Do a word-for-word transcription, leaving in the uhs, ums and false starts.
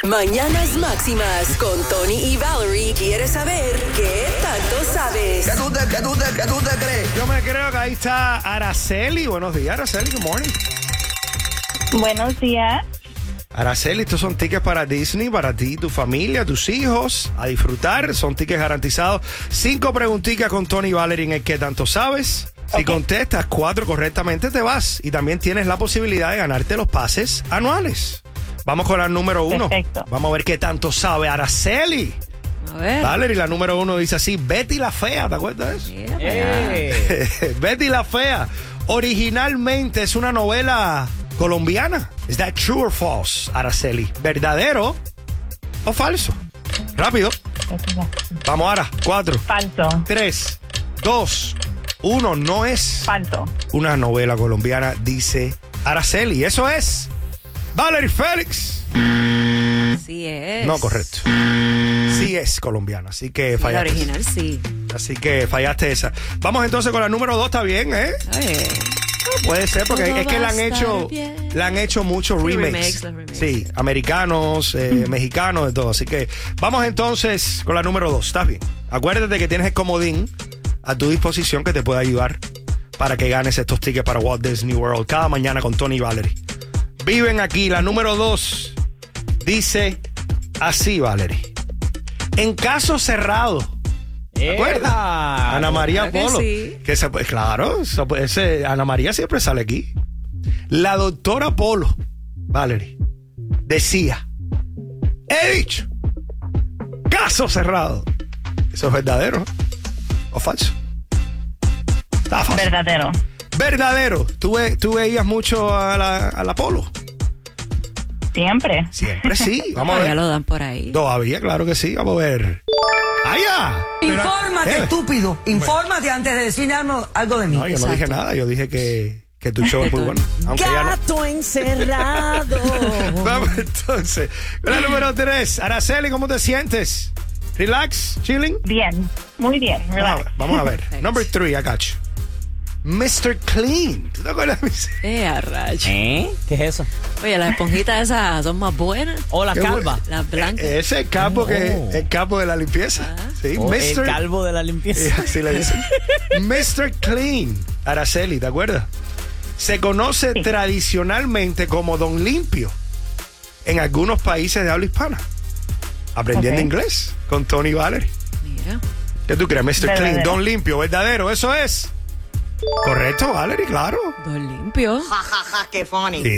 Mañanas Máximas con Tony y Valerie. ¿Quieres saber qué tanto sabes? ¿Qué tú te, qué tú te, qué tú te crees? Yo me creo que ahí está Araceli. Buenos días, Araceli. Good morning. Buenos días. Araceli, estos son tickets para Disney, para ti, tu familia, tus hijos, a disfrutar. Son tickets garantizados. Cinco preguntitas con Tony y Valerie en el que tanto sabes. Si Okay. contestas cuatro correctamente, te vas. Y también tienes la posibilidad de ganarte los pases anuales. Vamos con la número uno. Perfecto. Vamos a ver qué tanto sabe Araceli. A ver. Valerie, la número uno dice así: Betty la Fea, ¿te acuerdas de eso? Mira para allá. Betty la Fea originalmente es una novela colombiana. ¿Es that true or false, Araceli? ¿Verdadero o falso? Rápido. Vamos ahora. Cuatro, Falso. tres, dos, uno. No es Falso. una novela colombiana, dice Araceli. Eso es Valerie Félix. Sí es. No, correcto. Sí es colombiana, así que Sí, la fallaste. original sí. Así que fallaste esa. Vamos entonces con la número dos, ¿está bien, eh? Oye. Puede ser, porque Todo es que va le a han estar hecho, bien. le han hecho muchos Sí, remakes. remakes, los remakes. Sí, americanos, eh, mexicanos, de todo. Así que vamos entonces con la número dos, ¿estás bien? Acuérdate que tienes el comodín a tu disposición que te puede ayudar para que ganes estos tickets para Walt Disney World cada mañana con Tony y Valerie. Viven aquí. La número dos dice así, Valerie. En caso cerrado. ¿Te acuerdas? Ana María claro que Polo. sí. Que se, pues, claro, eso, pues, ese- Ana María siempre sale aquí. La doctora Polo, Valerie, decía: he dicho, caso cerrado. ¿Eso es verdadero o falso? Está fácil. Verdadero. Verdadero. ¿Tú, ve- tú veías mucho a la, a la Polo? Siempre. Siempre sí. Vamos a Todavía ver. lo dan por ahí. Todavía, claro que sí. Vamos a ver. ¡Allá! Infórmate, Eh. estúpido. Infórmate antes de decir algo, algo de mí. No, yo no dije Exacto. nada. Yo dije que, que tu show es muy bueno. Aunque ya no. Gato encerrado. Vamos entonces. Con la número tres. Araceli, ¿cómo te sientes? Relax, chilling. Bien. Muy bien. Vamos a Relax. ver. Vamos a ver. Perfecto. Number three, I got you. mister Clean. ¿Tú te acuerdas de mi- Eh, a rayo. ¿Eh? ¿Qué es eso? Oye, las esponjitas esas son más buenas. O la Qué calva. Las blancas. Ese es el capo, que, Oh. el capo de la limpieza. Sí, O el mister calvo de la Eh, limpieza. Así le dicen. mister Clean. Araceli, ¿te acuerdas? Se conoce Sí. tradicionalmente como Don Limpio en algunos países de habla hispana. Aprendiendo Ok. inglés con Tony y Valerie. Mira. ¿Qué tú crees, mister Clean? Verdadero. Don Limpio, verdadero, eso es. Correcto, Valerie, claro. Dos limpios. Ja, ja, ja, qué funny. Sí,